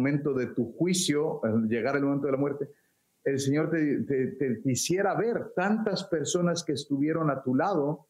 momento de tu juicio, al llegar el momento de la muerte, el Señor te quisiera ver tantas personas que estuvieron a tu lado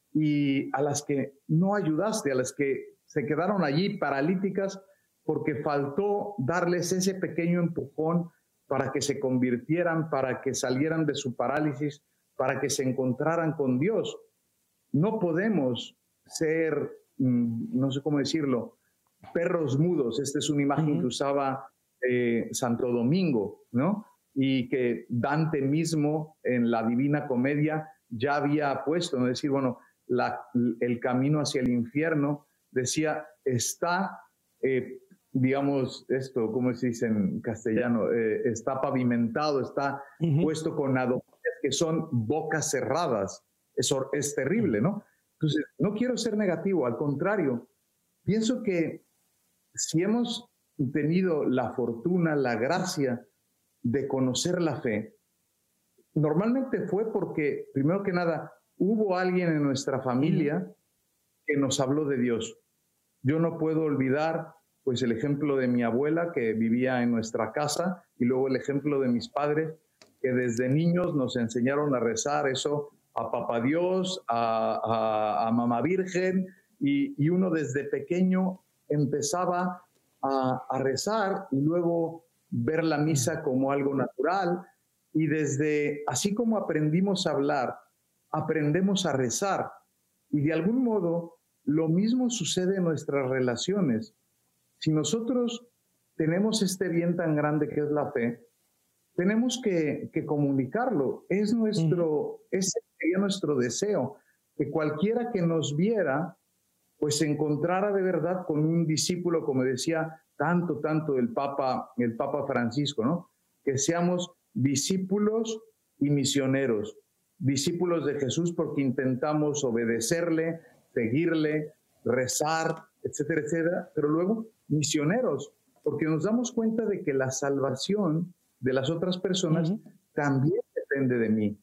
y a las que no ayudaste, a las que se quedaron allí paralíticas porque faltó darles ese pequeño empujón para que se convirtieran, para que salieran de su parálisis, para que se encontraran con Dios. No podemos ser, no sé cómo decirlo, perros mudos. Esta es una imagen que usaba Santo Domingo, ¿no? Y que Dante mismo en la Divina Comedia ya había puesto, ¿no? Decir, bueno, el camino hacia el infierno, decía, está, digamos, esto, ¿cómo se dice en castellano? Está pavimentado, está puesto con adoquines que son bocas cerradas. Eso es terrible, ¿no? Entonces, no quiero ser negativo, al contrario, pienso que si hemos tenido la fortuna, la gracia de conocer la fe, normalmente fue porque, primero que nada, hubo alguien en nuestra familia que nos habló de Dios. Yo no puedo olvidar, pues, el ejemplo de mi abuela que vivía en nuestra casa y luego el ejemplo de mis padres que desde niños nos enseñaron a rezar eso, a Papá Dios, a Mamá Virgen, y uno desde pequeño empezaba a rezar y luego ver la misa como algo natural, y desde, así como aprendimos a hablar, aprendemos a rezar, y de algún modo lo mismo sucede en nuestras relaciones. Si nosotros tenemos este bien tan grande que es la fe, tenemos que comunicarlo. Ese sería nuestro deseo, que cualquiera que nos viera, pues se encontrara de verdad con un discípulo, como decía tanto el Papa Francisco, ¿no? Que seamos discípulos y misioneros, discípulos de Jesús porque intentamos obedecerle, seguirle, rezar, etcétera, etcétera, pero luego misioneros, porque nos damos cuenta de que la salvación de las otras personas también depende de mí.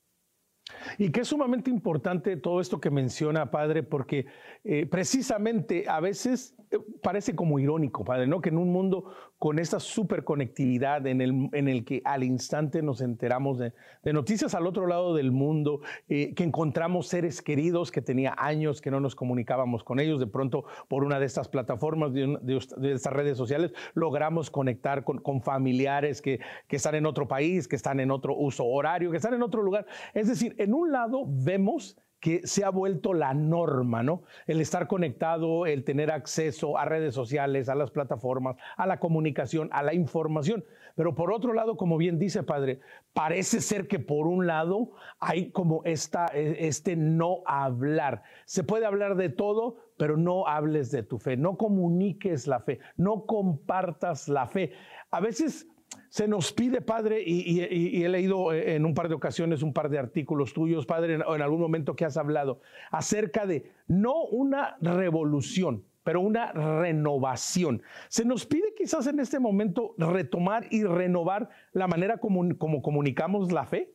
Y que es sumamente importante todo esto que menciona, padre, porque precisamente a veces parece como irónico, padre, ¿no? Que en un mundo con esta superconectividad en el que al instante nos enteramos de noticias al otro lado del mundo, que encontramos seres queridos que tenía años que no nos comunicábamos con ellos, de pronto por una de estas plataformas, de estas redes sociales, logramos conectar con familiares que están en otro país, que están en otro uso horario, que están en otro lugar. Es decir, en un lado vemos que se ha vuelto la norma, ¿no? El estar conectado, el tener acceso a redes sociales, a las plataformas, a la comunicación, a la información. Pero por otro lado, como bien dice, padre, parece ser que por un lado hay como este no hablar. Se puede hablar de todo, pero no hables de tu fe, no comuniques la fe, no compartas la fe. A veces se nos pide, padre, y he leído en un par de ocasiones un par de artículos tuyos, padre, en algún momento que has hablado acerca de no una revolución, pero una renovación. Se nos pide quizás en este momento retomar y renovar la manera como comunicamos la fe.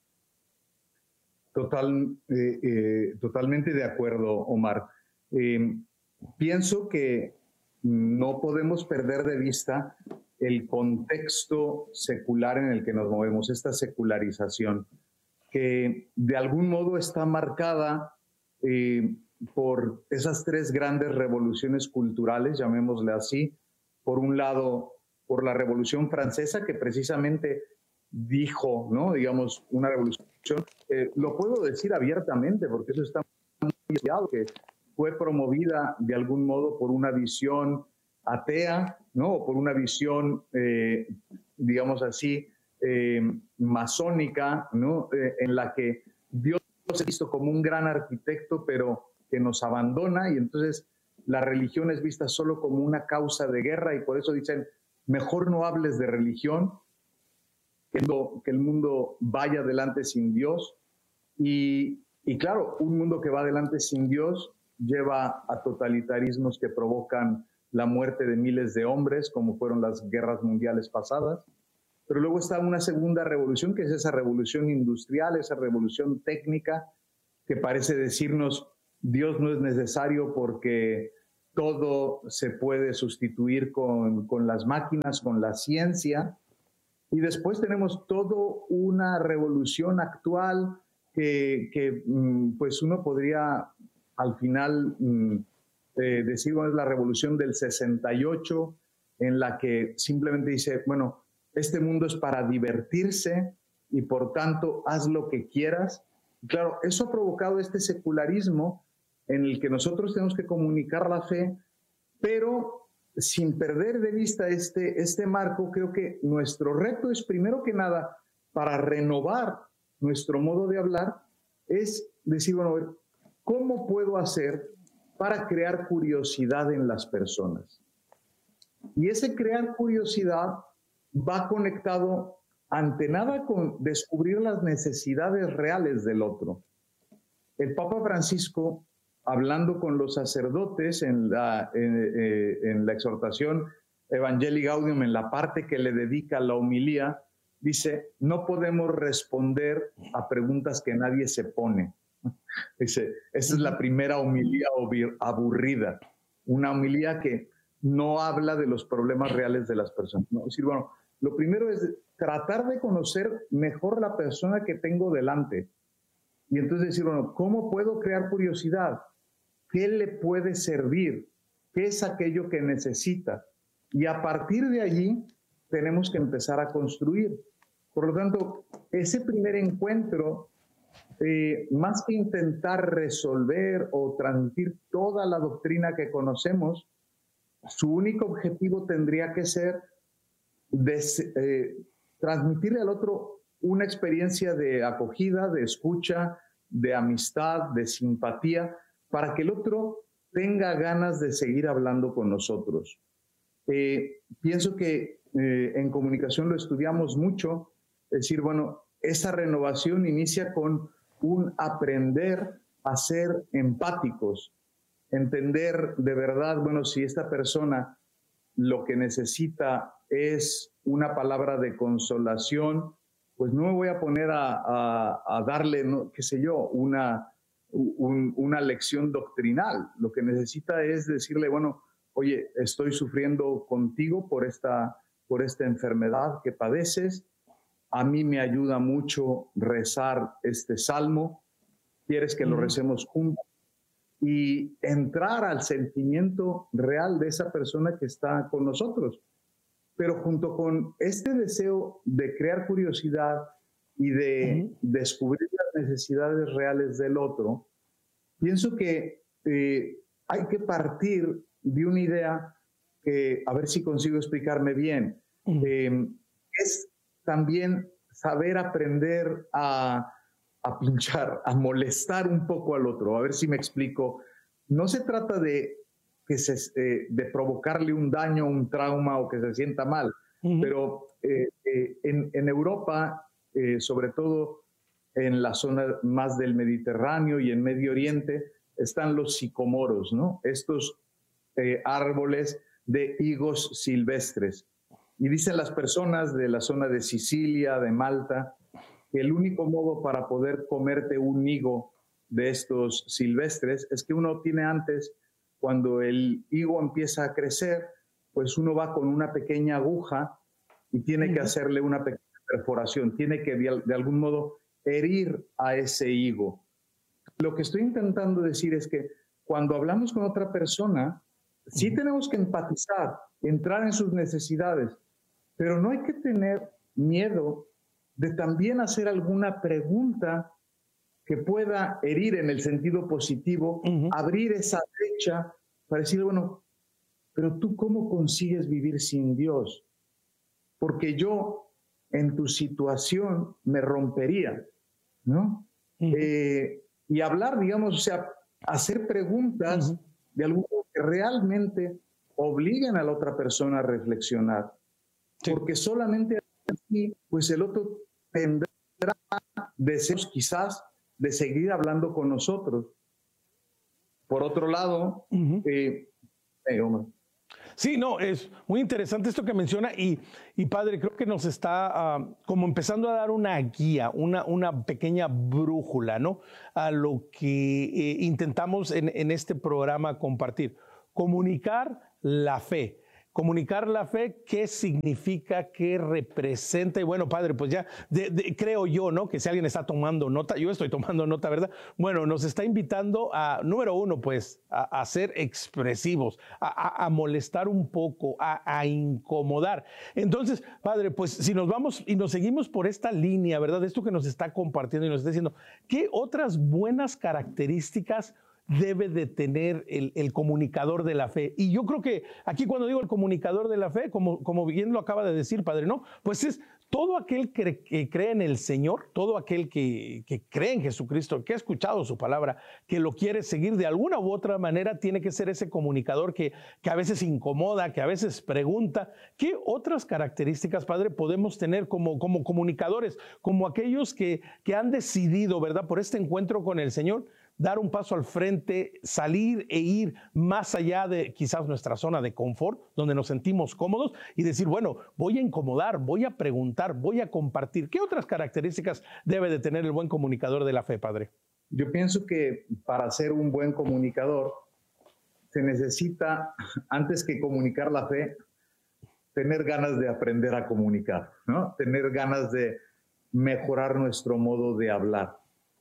Totalmente de acuerdo, Omar. Pienso que no podemos perder de vista el contexto secular en el que nos movemos, esta secularización, que de algún modo está marcada por esas tres grandes revoluciones culturales, llamémosle así. Por un lado, por la Revolución Francesa, que precisamente dijo, ¿no? Digamos, una revolución, lo puedo decir abiertamente porque eso está muy estudiado, que fue promovida de algún modo por una visión atea, ¿no? O por una visión, digamos así, masónica, ¿no? En la que Dios es visto como un gran arquitecto, pero que nos abandona, y entonces la religión es vista solo como una causa de guerra, y por eso dicen, mejor no hables de religión, que el mundo vaya adelante sin Dios. Y claro, un mundo que va adelante sin Dios lleva a totalitarismos que provocan la muerte de miles de hombres, como fueron las guerras mundiales pasadas. Pero luego está una segunda revolución, que es esa revolución industrial, esa revolución técnica, que parece decirnos, Dios no es necesario porque todo se puede sustituir con las máquinas, con la ciencia. Y después tenemos toda una revolución actual que pues uno podría al final decir, bueno, es la revolución del 68, en la que simplemente dice, bueno, este mundo es para divertirse y por tanto haz lo que quieras. Y claro, eso ha provocado este secularismo en el que nosotros tenemos que comunicar la fe, pero sin perder de vista este marco. Creo que nuestro reto es, primero que nada, para renovar nuestro modo de hablar, es decir, bueno, ¿cómo puedo hacer para crear curiosidad en las personas? Y ese crear curiosidad va conectado ante nada con descubrir las necesidades reales del otro. El Papa Francisco, hablando con los sacerdotes en la exhortación Evangelii Gaudium, en la parte que le dedica a la homilía, dice, no podemos responder a preguntas que nadie se pone. Dice, esa es la primera homilía aburrida, una homilía que no habla de los problemas reales de las personas. ¿No? Es decir, bueno, lo primero es tratar de conocer mejor la persona que tengo delante. Y entonces decir, bueno, ¿cómo puedo crear curiosidad? ¿Qué le puede servir? ¿Qué es aquello que necesita? Y a partir de allí tenemos que empezar a construir. Por lo tanto, ese primer encuentro, más que intentar resolver o transmitir toda la doctrina que conocemos, su único objetivo tendría que ser transmitirle al otro una experiencia de acogida, de escucha, de amistad, de simpatía, para que el otro tenga ganas de seguir hablando con nosotros. Pienso que en comunicación lo estudiamos mucho, es decir, bueno, esa renovación inicia con un aprender a ser empáticos, entender de verdad, bueno, si esta persona lo que necesita es una palabra de consolación, pues no me voy a poner a darle, no, qué sé yo, una lección doctrinal. Lo que necesita es decirle, bueno, oye, estoy sufriendo contigo por esta enfermedad que padeces. A mí me ayuda mucho rezar este salmo. ¿Quieres que lo recemos juntos? Y entrar al sentimiento real de esa persona que está con nosotros. Pero junto con este deseo de crear curiosidad y de descubrir las necesidades reales del otro, pienso que hay que partir de una idea que, a ver si consigo explicarme bien, es también saber aprender a pinchar, a molestar un poco al otro. A ver si me explico. No se trata de provocarle un daño, un trauma o que se sienta mal, pero en Europa, sobre todo en la zona más del Mediterráneo y en Medio Oriente, están los sicomoros, ¿no? Estos árboles de higos silvestres. Y dicen las personas de la zona de Sicilia, de Malta, que el único modo para poder comerte un higo de estos silvestres es que uno tiene antes, cuando el higo empieza a crecer, pues uno va con una pequeña aguja y tiene que hacerle una pequeña perforación, tiene que de algún modo herir a ese higo. Lo que estoy intentando decir es que cuando hablamos con otra persona, sí tenemos que empatizar, entrar en sus necesidades, pero no hay que tener miedo de también hacer alguna pregunta que pueda herir en el sentido positivo, abrir esa brecha para decir, bueno, pero tú ¿cómo consigues vivir sin Dios? Porque yo en tu situación me rompería, ¿no? Y hablar, digamos, o sea, hacer preguntas de algo que realmente obliguen a la otra persona a reflexionar. Sí. Porque solamente así, pues el otro tendrá deseos quizás de seguir hablando con nosotros. Por otro lado, sí, no, es muy interesante esto que menciona y padre, creo que nos está como empezando a dar una guía, una pequeña brújula, ¿no? A lo que intentamos en este programa compartir. comunicar la fe. Comunicar la fe, ¿qué significa? ¿Qué representa? Y bueno, padre, pues ya creo yo, ¿no? Que si alguien está tomando nota, yo estoy tomando nota, ¿verdad? Bueno, nos está invitando a, número uno, pues, a ser expresivos, a molestar un poco, a incomodar. Entonces, padre, pues si nos vamos y nos seguimos por esta línea, ¿verdad? Esto que nos está compartiendo y nos está diciendo, ¿qué otras buenas características debe de tener el comunicador de la fe? Y yo creo que aquí cuando digo el comunicador de la fe, como bien lo acaba de decir, padre, ¿no? Pues es todo aquel que cree en el Señor, todo aquel que cree en Jesucristo, que ha escuchado su palabra, que lo quiere seguir de alguna u otra manera, tiene que ser ese comunicador que a veces incomoda, que a veces pregunta. ¿Qué otras características, padre, podemos tener como comunicadores, como aquellos que han decidido, ¿verdad?, por este encuentro con el Señor, dar un paso al frente, salir e ir más allá de quizás nuestra zona de confort, donde nos sentimos cómodos, y decir, bueno, voy a incomodar, voy a preguntar, voy a compartir? ¿Qué otras características debe de tener el buen comunicador de la fe, padre? Yo pienso que para ser un buen comunicador se necesita, antes que comunicar la fe, tener ganas de aprender a comunicar, ¿no? Tener ganas de mejorar nuestro modo de hablar.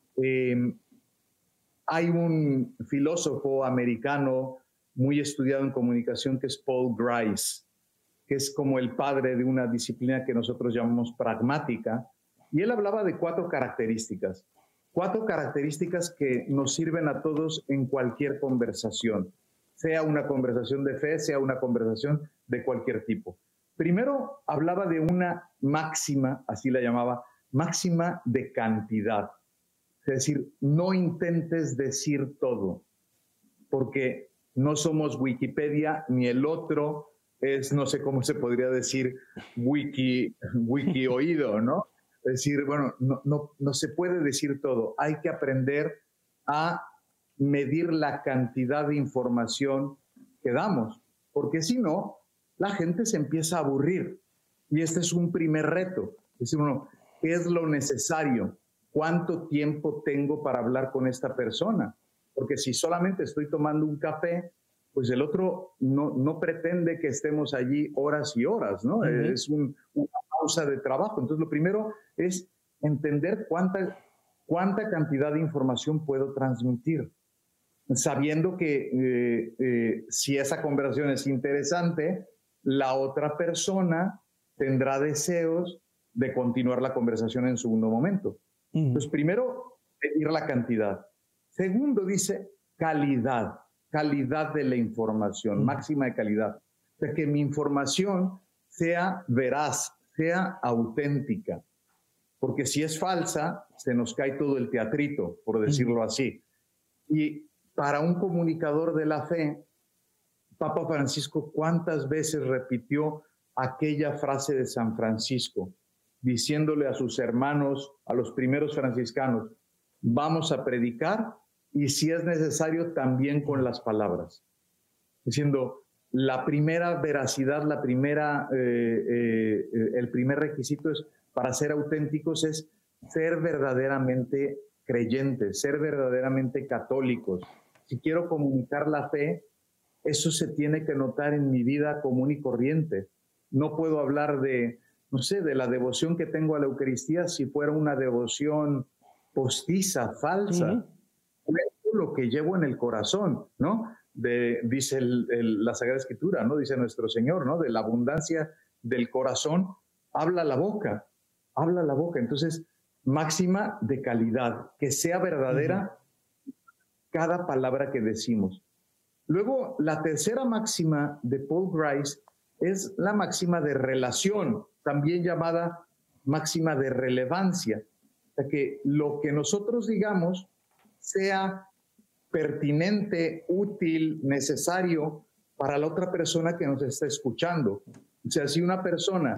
Hay un filósofo americano muy estudiado en comunicación que es Paul Grice, que es como el padre de una disciplina que nosotros llamamos pragmática, y él hablaba de 4 características que nos sirven a todos en cualquier conversación, sea una conversación de fe, sea una conversación de cualquier tipo. Primero hablaba de una máxima, así la llamaba, máxima de cantidad. Es decir, no intentes decir todo, porque no somos Wikipedia, ni el otro es, no sé cómo se podría decir, wiki oído, ¿no? Es decir, bueno, no se puede decir todo. Hay que aprender a medir la cantidad de información que damos, porque si no, la gente se empieza a aburrir. Y este es un primer reto. Es decir, bueno, ¿qué es lo necesario? ¿Cuánto tiempo tengo para hablar con esta persona? Porque si solamente estoy tomando un café, pues el otro no pretende que estemos allí horas y horas, ¿no? Es una pausa de trabajo. Entonces, lo primero es entender cuánta cantidad de información puedo transmitir, sabiendo que si esa conversación es interesante, la otra persona tendrá deseos de continuar la conversación en segundo momento. Entonces, primero, medir la cantidad. Segundo, dice calidad de la información, máxima de calidad. O sea, que mi información sea veraz, sea auténtica. Porque si es falsa, se nos cae todo el teatrito, por decirlo así. Y para un comunicador de la fe, Papa Francisco, ¿cuántas veces repitió aquella frase de San Francisco, diciéndole a sus hermanos, a los primeros franciscanos, vamos a predicar y si es necesario también con las palabras? Diciendo, la primera veracidad, el primer requisito es, para ser auténticos, es ser verdaderamente creyentes, ser verdaderamente católicos. Si quiero comunicar la fe, eso se tiene que notar en mi vida común y corriente. No puedo hablar de la devoción que tengo a la Eucaristía si fuera una devoción postiza, falsa. Lo que llevo en el corazón, ¿no? Dice la Sagrada Escritura, ¿no? Dice nuestro Señor, ¿no? De la abundancia del corazón habla la boca. Entonces, máxima de calidad, que sea verdadera cada palabra que decimos. Luego, la tercera máxima de Paul Grice es la máxima de relación, también llamada máxima de relevancia. O sea, que lo que nosotros digamos sea pertinente, útil, necesario para la otra persona que nos está escuchando. O sea, si una persona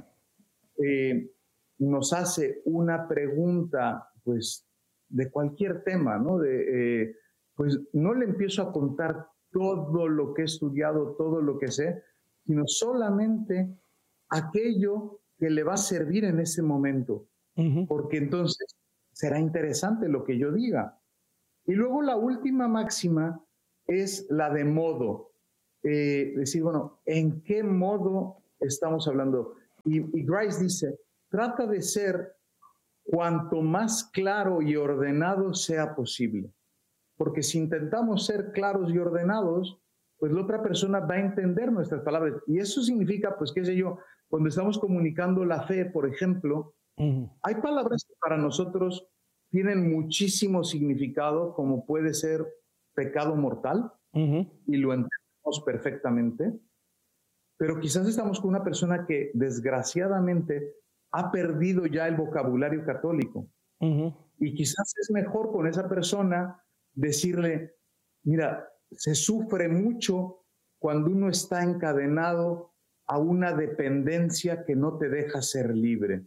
nos hace una pregunta, pues, de cualquier tema, ¿no? Pues no le empiezo a contar todo lo que he estudiado, todo lo que sé, sino solamente aquello que le va a servir en ese momento, porque entonces será interesante lo que yo diga. Y luego la última máxima es la de modo. decir, bueno, ¿en qué modo estamos hablando? Y Grice dice, trata de ser cuanto más claro y ordenado sea posible. Porque si intentamos ser claros y ordenados, pues la otra persona va a entender nuestras palabras. Y eso significa, pues qué sé yo, cuando estamos comunicando la fe, por ejemplo, hay palabras que para nosotros tienen muchísimo significado, como puede ser pecado mortal, y lo entendemos perfectamente, pero quizás estamos con una persona que desgraciadamente ha perdido ya el vocabulario católico. Y quizás es mejor con esa persona decirle, mira, se sufre mucho cuando uno está encadenado a una dependencia que no te deja ser libre.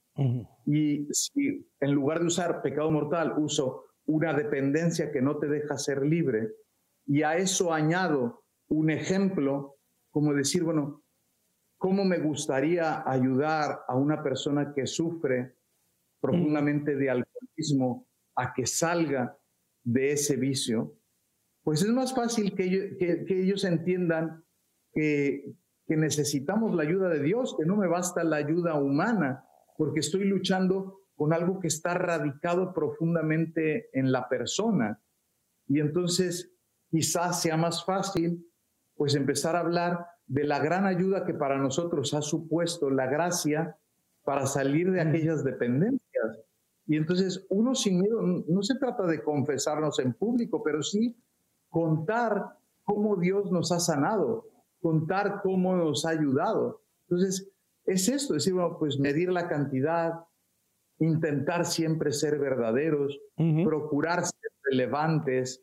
Y si en lugar de usar pecado mortal, uso una dependencia que no te deja ser libre, y a eso añado un ejemplo, como decir, bueno, ¿cómo me gustaría ayudar a una persona que sufre profundamente de alcoholismo a que salga de ese vicio? Pues es más fácil que ellos entiendan que necesitamos la ayuda de Dios, que no me basta la ayuda humana, porque estoy luchando con algo que está radicado profundamente en la persona. Y entonces quizás sea más fácil pues empezar a hablar de la gran ayuda que para nosotros ha supuesto la gracia para salir de aquellas dependencias. Y entonces uno sin miedo, no se trata de confesarnos en público, pero sí contar cómo Dios nos ha sanado, contar cómo nos ha ayudado. Entonces es esto, decir, bueno, pues medir la cantidad, intentar siempre ser verdaderos, procurar ser relevantes,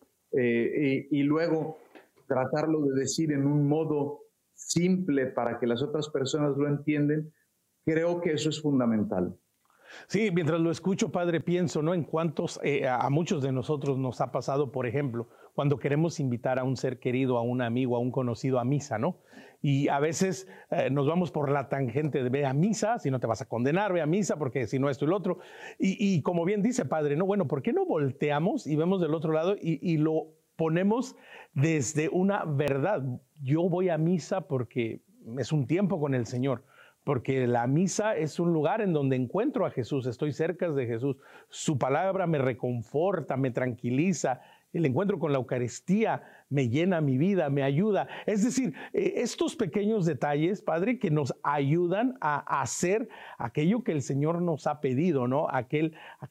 y luego tratarlo de decir en un modo simple para que las otras personas lo entiendan. Creo que eso es fundamental. Sí, mientras lo escucho, padre, pienso, ¿no? En cuántos, a muchos de nosotros nos ha pasado, por ejemplo, cuando queremos invitar a un ser querido, a un amigo, a un conocido a misa, ¿no? Y a veces nos vamos por la tangente de ve a misa, si no te vas a condenar, ve a misa, porque si no esto y lo otro. Y como bien dice, padre, ¿no? Bueno, ¿por qué no volteamos y vemos del otro lado y lo ponemos desde una verdad? Yo voy a misa porque es un tiempo con el Señor, porque la misa es un lugar en donde encuentro a Jesús, estoy cerca de Jesús, su palabra me reconforta, me tranquiliza, el encuentro con la Eucaristía me llena mi vida, me ayuda. Es decir, estos pequeños detalles, Padre, que nos ayudan a hacer aquello que el Señor nos ha pedido, ¿no? Aquel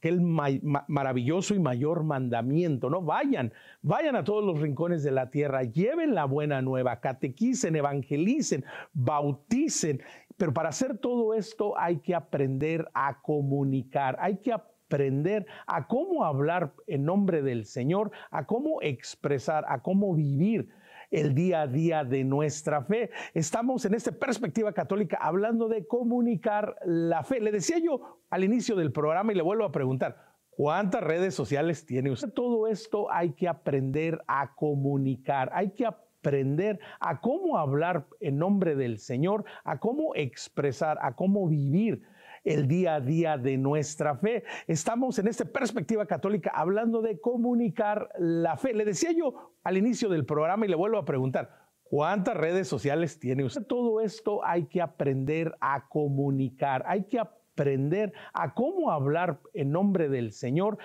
maravilloso y mayor mandamiento, ¿no? Vayan a todos los rincones de la tierra, lleven la buena nueva, catequicen, evangelicen, bauticen. Pero para hacer todo esto hay que aprender a comunicar, hay que aprender a cómo hablar en nombre del Señor, a cómo expresar, a cómo vivir el día a día de nuestra fe. Estamos en esta perspectiva católica hablando de comunicar la fe. Le decía yo al inicio del programa y le vuelvo a preguntar, ¿cuántas redes sociales tiene usted? Todo esto hay que aprender a comunicar, hay que aprender a cómo hablar en nombre del Señor, a cómo expresar, a cómo vivir el día a día de nuestra fe. Estamos en esta perspectiva católica hablando de comunicar la fe. Le decía yo al inicio del programa y le vuelvo a preguntar, ¿cuántas redes sociales tiene usted? Todo esto hay que aprender a comunicar, hay que aprender a cómo hablar en nombre del Señor,